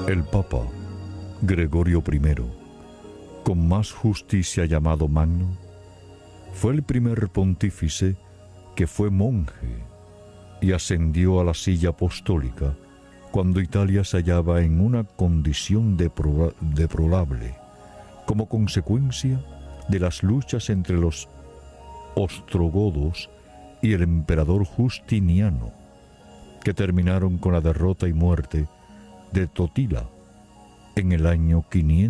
El Papa Gregorio I, con más justicia llamado Magno, fue el primer pontífice que fue monje y ascendió a la silla apostólica cuando Italia se hallaba en una condición deplorable, como consecuencia de las luchas entre los ostrogodos y el emperador Justiniano, que terminaron con la derrota y muerte de Totila en el año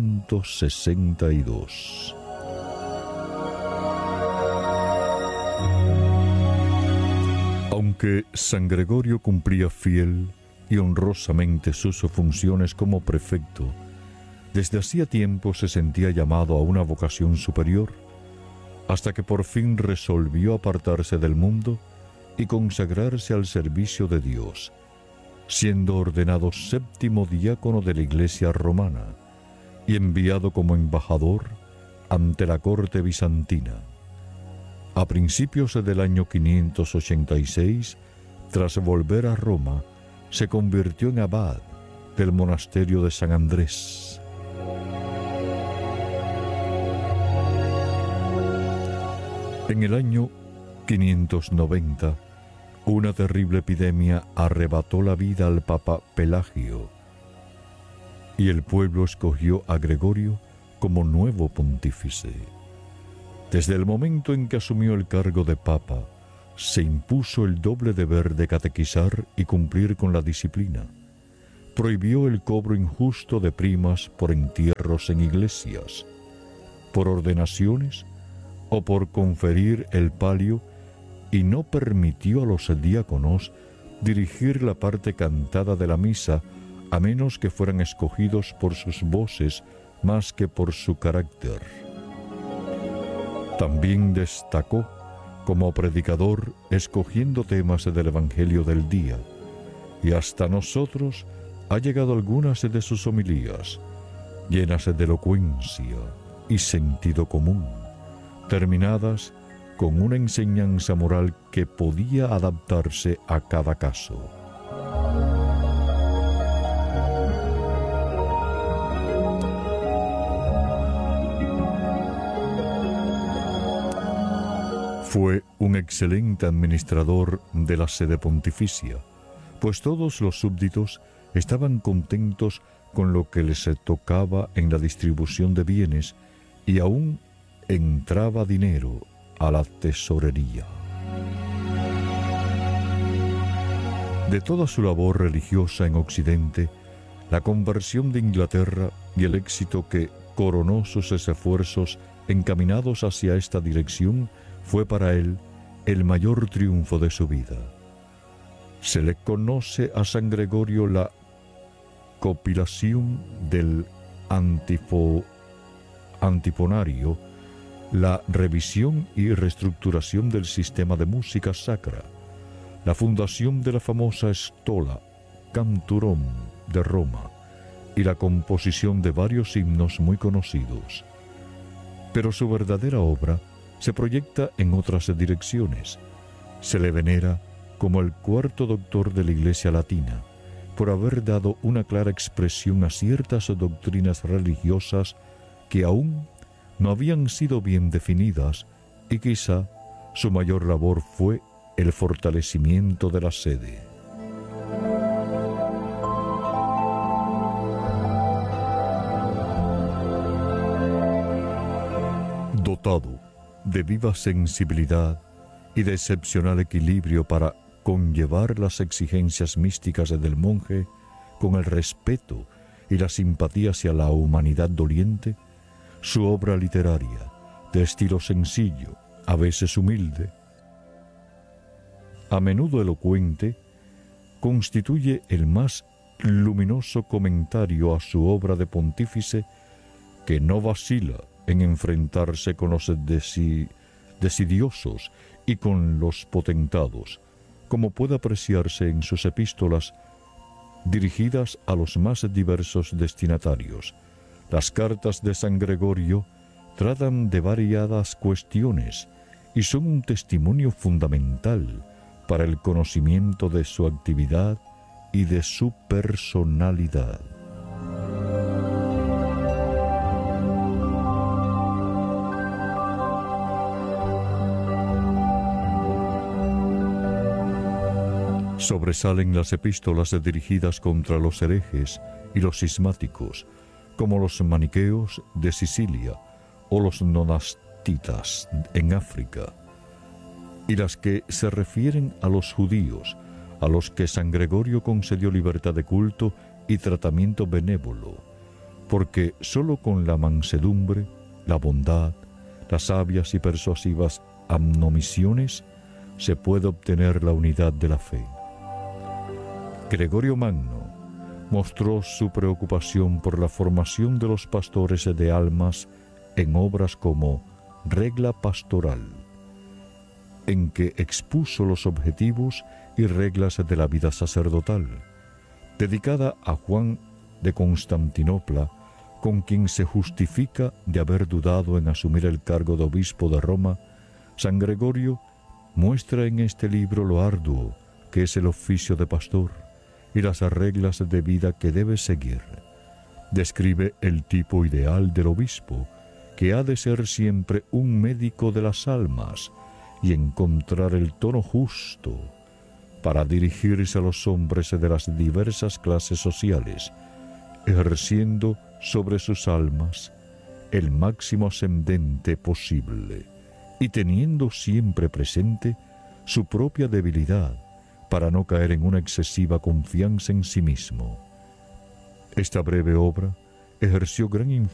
562. Aunque San Gregorio cumplía fiel y honrosamente sus funciones como prefecto, desde hacía tiempo se sentía llamado a una vocación superior, hasta que por fin resolvió apartarse del mundo y consagrarse al servicio de Dios, siendo ordenado séptimo diácono de la Iglesia romana y enviado como embajador ante la corte bizantina. A principios del año 586, tras volver a Roma, se convirtió en abad del monasterio de San Andrés. En el año 590, una terrible epidemia arrebató la vida al Papa Pelagio, y el pueblo escogió a Gregorio como nuevo pontífice. Desde el momento en que asumió el cargo de Papa, se impuso el doble deber de catequizar y cumplir con la disciplina. Prohibió el cobro injusto de primas por entierros en iglesias, por ordenaciones o por conferir el palio, y no permitió a los diáconos dirigir la parte cantada de la misa, a menos que fueran escogidos por sus voces más que por su carácter. También destacó como predicador, escogiendo temas del Evangelio del día, y hasta nosotros ha llegado algunas de sus homilías, llenas de elocuencia y sentido común, terminadas con una enseñanza moral que podía adaptarse a cada caso. Fue un excelente administrador de la sede pontificia, pues todos los súbditos estaban contentos con lo que les tocaba en la distribución de bienes, y aún entraba dinero a la tesorería. De toda su labor religiosa en Occidente, la conversión de Inglaterra y el éxito que coronó sus esfuerzos encaminados hacia esta dirección fue para él el mayor triunfo de su vida. Se le conoce a San Gregorio la compilación del antifonario, la revisión y reestructuración del sistema de música sacra, la fundación de la famosa Stola Cantorum de Roma y la composición de varios himnos muy conocidos. Pero su verdadera obra se proyecta en otras direcciones. Se le venera como el cuarto doctor de la Iglesia Latina, por haber dado una clara expresión a ciertas doctrinas religiosas que aún no habían sido bien definidas, y quizá su mayor labor fue el fortalecimiento de la sede. Dotado de viva sensibilidad y de excepcional equilibrio para conllevar las exigencias místicas del monje con el respeto y la simpatía hacia la humanidad doliente, su obra literaria, de estilo sencillo, a veces humilde, a menudo elocuente, constituye el más luminoso comentario a su obra de pontífice, que no vacila en enfrentarse con los desidiosos y con los potentados, como puede apreciarse en sus epístolas dirigidas a los más diversos destinatarios. Las cartas de San Gregorio tratan de variadas cuestiones y son un testimonio fundamental para el conocimiento de su actividad y de su personalidad. Sobresalen las epístolas dirigidas contra los herejes y los cismáticos, como los maniqueos de Sicilia o los nonastitas en África, y las que se refieren a los judíos, a los que San Gregorio concedió libertad de culto y tratamiento benévolo, porque sólo con la mansedumbre, la bondad, las sabias y persuasivas admoniciones se puede obtener la unidad de la fe. Gregorio Magno mostró su preocupación por la formación de los pastores de almas en obras como Regla Pastoral, en que expuso los objetivos y reglas de la vida sacerdotal, dedicada a Juan de Constantinopla, con quien se justifica de haber dudado en asumir el cargo de obispo de Roma. San Gregorio muestra en este libro lo arduo que es el oficio de pastor y las reglas de vida que debe seguir. Describe el tipo ideal del obispo, que ha de ser siempre un médico de las almas y encontrar el tono justo para dirigirse a los hombres de las diversas clases sociales, ejerciendo sobre sus almas el máximo ascendente posible y teniendo siempre presente su propia debilidad para no caer en una excesiva confianza en sí mismo. Esta breve obra ejerció gran influencia